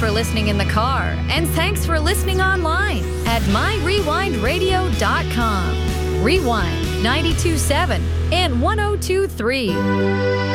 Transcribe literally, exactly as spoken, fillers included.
for listening in the car, and thanks for listening online at my rewind radio dot com. Rewind ninety-two point seven and one oh two point three.